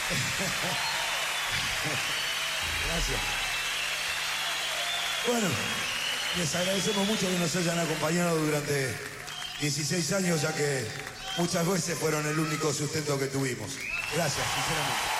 Gracias. Bueno, les agradecemos mucho que nos hayan acompañado durante 16 años, ya que muchas veces fueron el único sustento que tuvimos. Gracias, sinceramente.